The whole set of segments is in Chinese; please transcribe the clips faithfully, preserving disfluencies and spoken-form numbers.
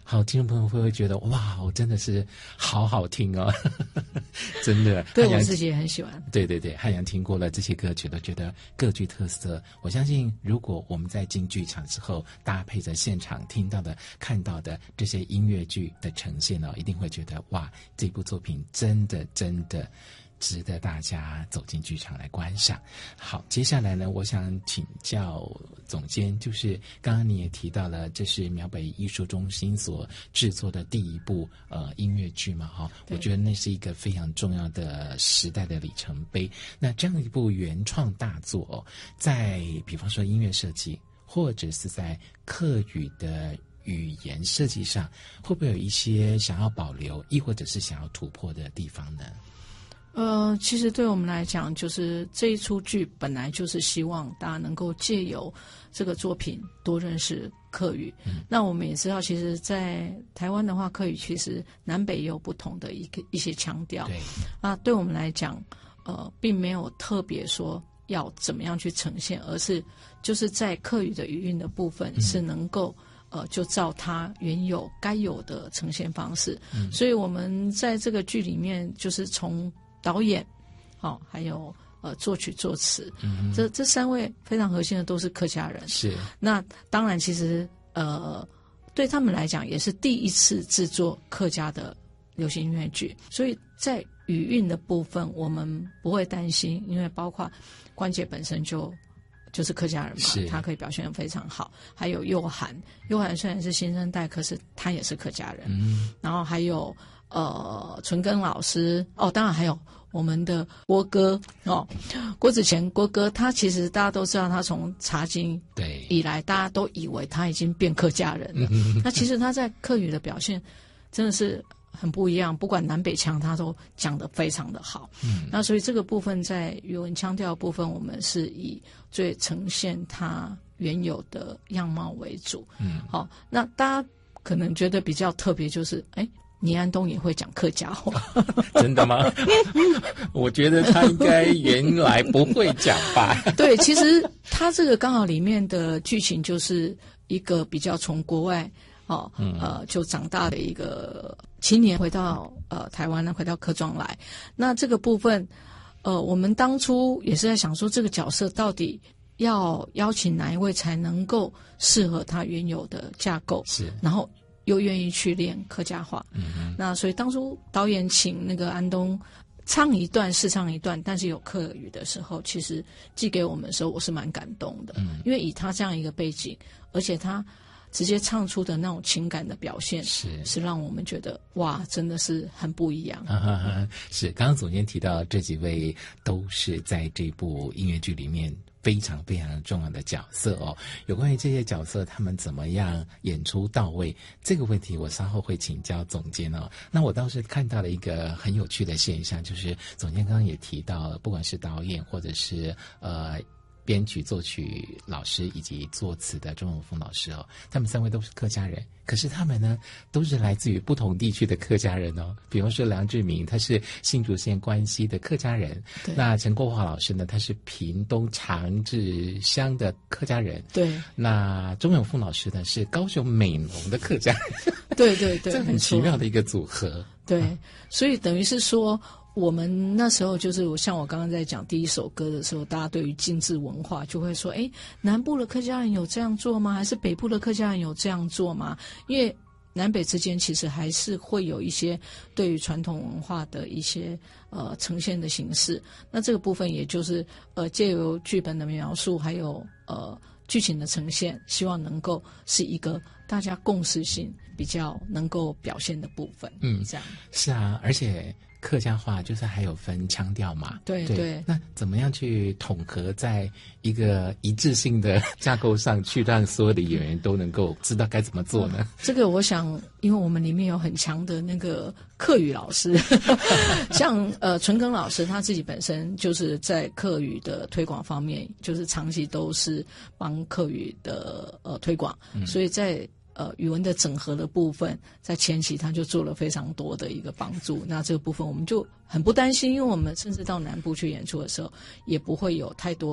好，听众朋友会不会觉得哇，真的是好好听哦，真的。 对，我自己也很喜欢。 对对对，汉阳听过了这些歌曲都觉得各具特色。我相信，如果我们在进剧场之后，搭配着现场听到的、看到的这些音乐剧的呈现哦，一定会觉得哇，这部作品真的真的值得大家走进剧场来观赏。好，接下来呢，我想请教总监，就是刚刚你也提到了，这是苗北艺术中心所制作的第一部呃音乐剧嘛，哈，我觉得那是一个非常重要的时代的里程碑。那这样一部原创大作哦，在比方说音乐设计，或者是在客语的语言设计上，会不会有一些想要保留，亦或者是想要突破的地方呢？ 呃，其实对我们来讲，就是这一出剧本来就是希望大家能够借由这个作品多认识客语。嗯、那我们也知道，其实，在台湾的话，客语其实南北也有不同的一个一些腔调。对啊，对我们来讲，呃，并没有特别说要怎么样去呈现，而是就是在客语的语韵的部分是能够。呃，就照它原有该有的呈现方式，嗯、所以我们在这个剧里面，就是从导演，好、哦，还有呃作曲作词，嗯、这这三位非常核心的都是客家人。是，那当然，其实呃，对他们来讲也是第一次制作客家的流行音乐剧，所以在语韵的部分，我们不会担心，因为包括关姐本身就。就是客家人嘛，他可以表现得非常好。还有佑涵，佑涵虽然是新生代，可是他也是客家人。嗯，然后还有呃纯根老师哦，当然还有我们的郭哥哦，郭子乾郭哥，他其实大家都知道，他从茶经对以来，大家都以为他已经变客家人了。嗯、那其实他在客语的表现真的是。很不一样，不管南北腔，他都讲得非常的好。嗯，那所以这个部分在语文腔调的部分，我们是以最呈现它原有的样貌为主。嗯，好，那大家可能觉得比较特别，就是哎，倪安东也会讲客家话， 真的吗？我觉得他应该原来不会讲吧。 对，其实他这个刚好里面的剧情就是一个比较从国外。哦，呃，就长大的一个青年回到呃台湾呢，回到客庄来。那这个部分，呃，我们当初也是在想说，这个角色到底要邀请哪一位才能够适合他原有的架构，是，然后又愿意去练客家话。嗯，那所以当初导演请那个安东唱一段，试唱一段，但是有客语的时候，其实寄给我们的时候，我是蛮感动的，嗯，因为以他这样一个背景，而且他。直接唱出的那种情感的表现，是是让我们觉得哇，真的是很不一样。 啊哈哈，是，刚刚总监提到这几位都是在这部音乐剧里面非常非常重要的角色哦。有关于这些角色他们怎么样演出到位这个问题，我稍后会请教总监哦。那我倒是看到了一个很有趣的现象，就是总监刚刚也提到了，不管是导演或者是呃。编曲、作曲老师以及作词的钟永峰老师哦，他们三位都是客家人，可是他们呢都是来自于不同地区的客家人哦。比方说梁志明，他是新竹县关西的客家人；那陈国华老师呢，他是屏东长治乡的客家人。对，那钟永峰老师呢是高雄美浓的客家人。 对对对， 这很奇妙的一个组合。 对，嗯、所以等于是说。我们那时候就是像我刚刚在讲第一首歌的时候，大家对于精致文化就会说，哎，南部的客家人有这样做吗？还是北部的客家人有这样做吗？因为南北之间其实还是会有一些对于传统文化的一些呃呈现的形式。那这个部分也就是呃借由剧本的描述，还有呃剧情的呈现，希望能够是一个大家共识性比较能够表现的部分。嗯，这样是啊，而且。客家话就是还有分腔调嘛， 对 对, 对。 那怎么样去统合在一个一致性的架构上去，让所有的演员都能够知道该怎么做呢？ 嗯、这个我想，因为我们里面有很强的那个客语老师，像呃纯庚老师他自己本身就是在客语的推广方面，就是长期都是帮客语的呃推广，嗯、所以在。呃，语文的整合的部分，在前期他就做了非常多的一个帮助。那这个部分我们就很不担心，因为我们甚至到南部去演出的时候，也不会有太多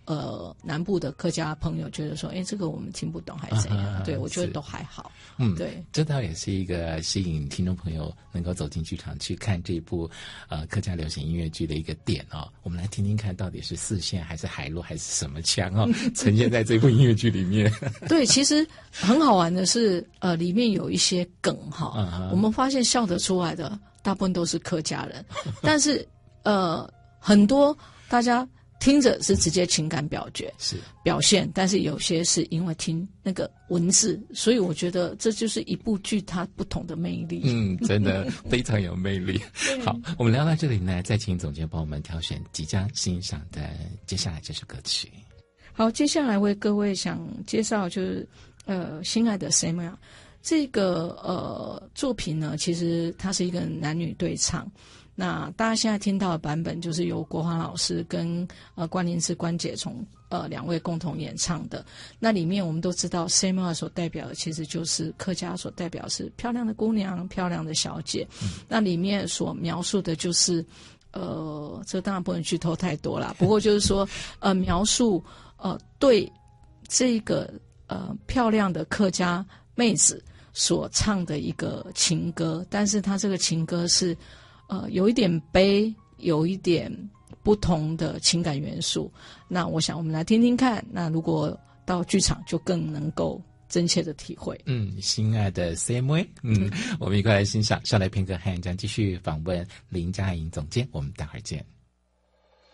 呃南部的客家朋友觉得说，哎，这个我们听不懂还是怎样？啊、对我觉得都还好。 嗯， 对， 这倒也是一个吸引听众朋友能够走进剧场去看这部呃客家流行音乐剧的一个点哦。我们来听听看，到底是四线还是海陆还是什么腔哦，呈现在这部音乐剧里面。 对，其实很好玩的是，呃，里面有一些梗哈，嗯、我们发现笑得出来的大部分都是客家人，但是呃，很多大家听着是直接情感表决是表现，但是有些是因为听那个文字，所以我觉得这就是一部剧它不同的魅力。 嗯，真的非常有魅力。好，我们聊到这里呢，再请总监帮我们挑选即将欣赏的接下来这首歌曲。 好，接下来为各位想介绍就是呃，心爱的 Samuel 这个呃作品呢，其实它是一个男女对唱。那大家现在听到的版本就是由国华老师跟呃关凌志关姐从呃两位共同演唱的。那里面我们都知道 Samuel 所代表的其实就是客家所代表是漂亮的姑娘、漂亮的小姐。嗯、那里面所描述的就是呃，这当然不能剧透太多啦，不过就是说呃描述呃对这个呃漂亮的客家妹子所唱的一个情歌，但是她这个情歌是呃，有一点悲，有一点不同的情感元素。那我想我们来听听看，那如果到剧场就更能够真切的体会。 嗯，心爱的 Samuel， 嗯，我们一块来欣赏。下来片刻，汉阳将继续访问林佳莹总监，我们待会儿见。